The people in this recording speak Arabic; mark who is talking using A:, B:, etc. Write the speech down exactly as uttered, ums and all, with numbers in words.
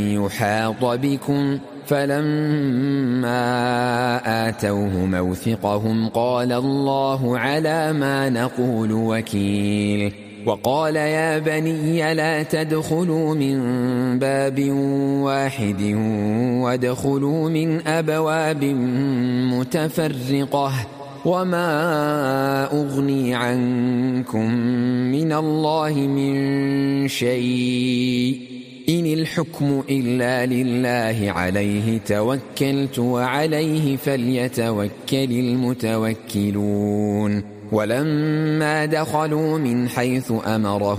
A: يحاط بكم فلما آتوه موثقهم قال الله على ما نقول وكيل وقال يا بني لا تدخلوا من باب واحد وادخلوا من أبواب متفرقة وما أغني عنكم من الله من شيء إن الحكم إلا لله عليه توكلت وعليه فليتوكل المتوكلون ولما دخلوا من حيث أمرهم